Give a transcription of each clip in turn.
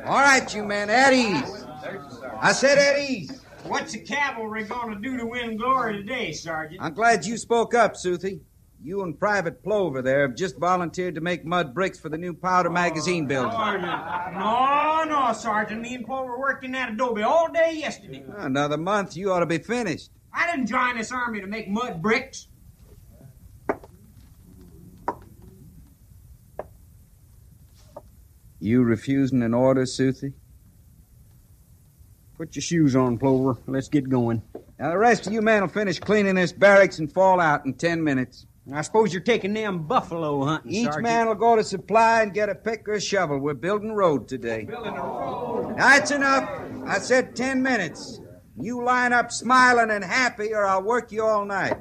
All right, you men, at ease. I said at ease. What's the cavalry gonna do to win glory today, Sergeant? I'm glad you spoke up, Soothie. You and Private Plover there have just volunteered to make mud bricks for the new powder magazine building. No, Sergeant. Me and Plover worked in that adobe all day yesterday. Another month, you ought to be finished. I didn't join this army to make mud bricks. You refusing an order, Soothie? Put your shoes on, Plover. Let's get going. Now, the rest of you men will finish cleaning this barracks and fall out in 10 minutes. I suppose you're taking them buffalo hunting, Each Sergeant. man will go to supply and get a pick or a shovel. We're building a road today. That's enough. I said 10 minutes. You line up smiling and happy, or I'll work you all night.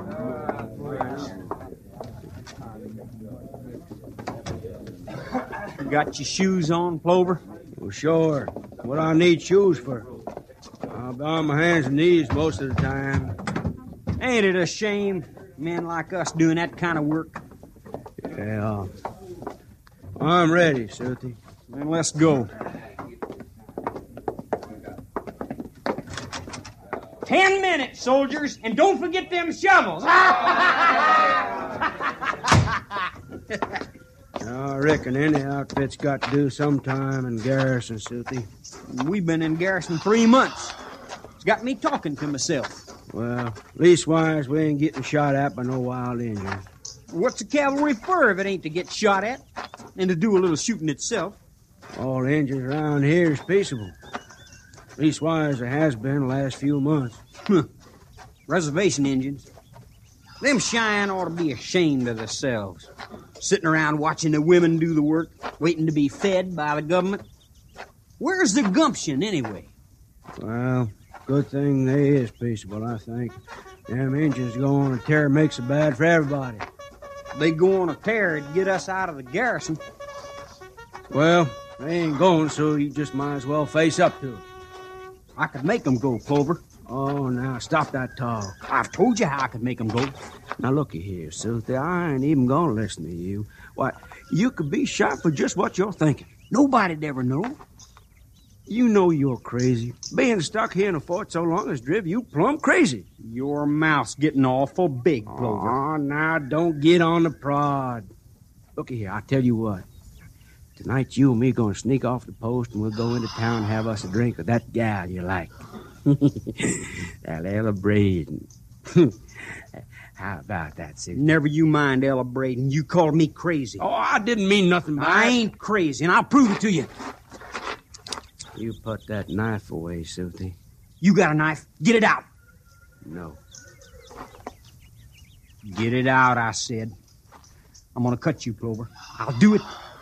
You got your shoes on, Plover? Well, sure. What I need shoes for? I'll be on my hands and knees most of the time. Ain't it a shame, men like us doing that kind of work? Yeah. I'm ready, Soothie. Then let's go. 10 minutes, soldiers, and don't forget them shovels. I reckon any outfit's got to do sometime in garrison, Soothie. We've been in garrison 3 months. It's got me talking to myself. Well, leastwise, we ain't getting shot at by no wild Indians. What's the cavalry for if it ain't to get shot at and to do a little shooting itself? All Indians around here is peaceable. Leastwise, it has been the last few months. Reservation Indians. Them Cheyenne ought to be ashamed of themselves. Sitting around watching the women do the work, waiting to be fed by the government. Where's the gumption, anyway? Well, good thing they is peaceable, I think. Them Indians go on a tear makes it bad for everybody. They go on a tear to get us out of the garrison. Well, they ain't going, so you just might as well face up to it. I could make them go, Plover. Oh, now, stop that talk. I've told you how I could make them go. Now, looky here, Soothie, I ain't even gonna listen to you. Why, you could be shot for just what you're thinking. Nobody'd ever know. You know you're crazy. Being stuck here in a fort so long has driven you plumb crazy. Your mouth's getting awful big, Plover. Oh, now, don't get on the prod. Looky here, I'll tell you what. Tonight, you and me gonna sneak off the post, and we'll go into town and have us a drink with that gal you like. That Ella Braden. How about that, Sue? Never you mind, Ella Braden. You called me crazy. Oh, I didn't mean nothing by it. I ain't crazy, and I'll prove it to you. You put that knife away, Soothie. You got a knife? Get it out. No. Get it out, I said. I'm gonna cut you, Plover. I'll do it.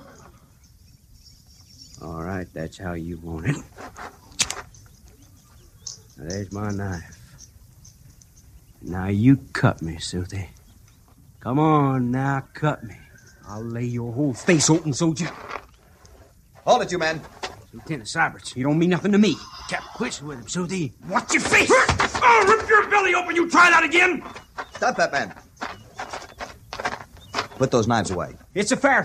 All right, that's how you want it. Now, there's my knife. Now you cut me, Soothie. Come on, now cut me. I'll lay your whole face open, soldier. Hold it, you men. Lieutenant Syberts. You don't mean nothing to me. Kept quits with him, Soothie. Watch your face! Oh, rip your belly open! You try that again? Stop that man. Put those knives away. It's a fair